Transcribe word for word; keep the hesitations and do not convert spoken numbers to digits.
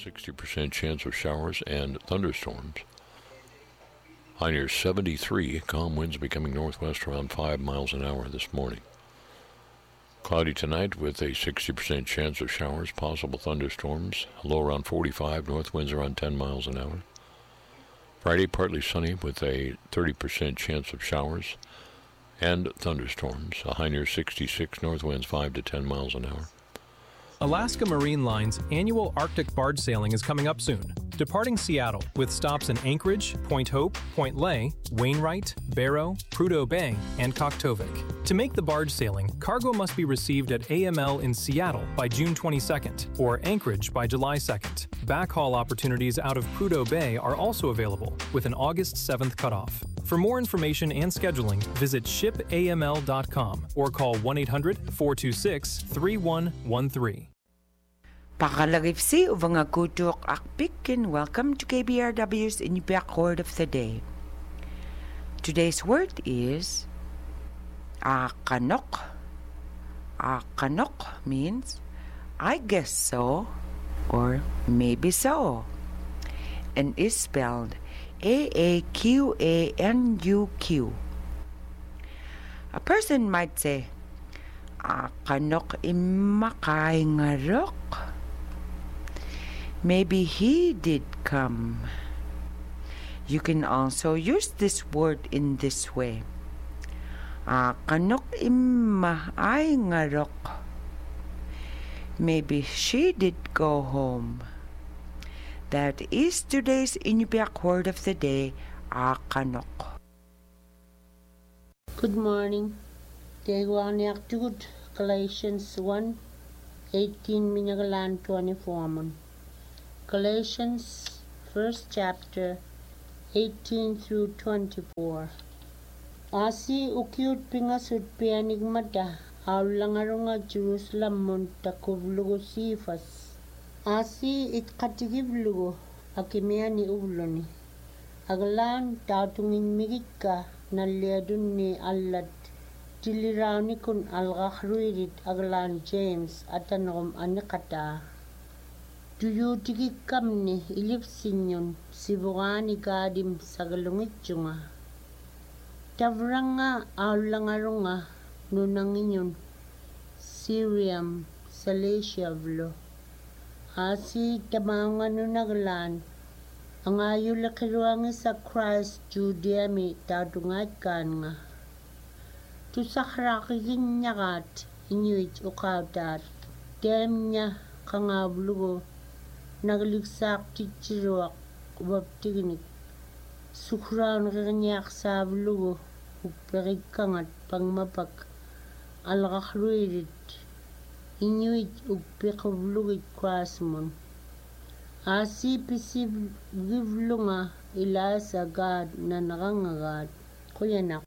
sixty percent chance of showers and thunderstorms. High near seventy-three, calm winds becoming northwest around five miles an hour this morning. Cloudy tonight with a sixty percent chance of showers, possible thunderstorms, low around forty-five, north winds around ten miles an hour. Friday, partly sunny with a thirty percent chance of showers and thunderstorms, a high near sixty-six, north winds five to ten miles an hour. Alaska Marine Line's annual Arctic barge sailing is coming up soon. Departing Seattle with stops in Anchorage, Point Hope, Point Lay, Wainwright, Barrow, Prudhoe Bay, and Koktovik. To make the barge sailing, cargo must be received at A M L in Seattle by June twenty-second or Anchorage by July second. Backhaul opportunities out of Prudhoe Bay are also available with an August seventh cutoff. For more information and scheduling, visit ship A M L dot com or call one eight hundred, four two six, three one one three. Pakalagifsi uvang agutok akpik and welcome to K B R W's Inupiaq Word of the Day. Today's word is akanok. Akanok means I guess so or maybe so and is spelled A A Q A N U Q. A person might say, akanok imakay ngarok. Maybe he did come. You can also use this word in this way. Akanok imma ay ngarok. Maybe she did go home. That is today's Inupiaq word of the day, akanok. Good morning. Tegwaniak tugud Galatians one, eighteen minagalan twenty-four mon. Galatians first chapter eighteen through twenty-four. Asi ukiut pingasut pianigmada aulangarunga Jerusalem mon takuvlugo sifas. Asi itkatigivlugo akimiani ubloni. Aglan tautungin migika naliadun ni allat tilirauni kun algahruirit aglan James atanom anikata. Tuyo tikikam ni ilipsinyon sibugani gadim sagalungitsunga. Tavranga aulangarunga nunanginyon Syriam Salacia vlo. Asi tamanga nunaglan ang ayulakiruangi sa Christ Judea mi tatungat kan nga. Tusakrakikin nyakat inyuit ukautat. Dem niya kangablugo nagligsak tichiruak ubaptiginik. Sukran kanyak sa blugo uperik kangat pangmapak alakakruirit. Inyuit upikavlugit krasmon. Asi pisib givlunga ila sa God na nakangagad. Kuyanak.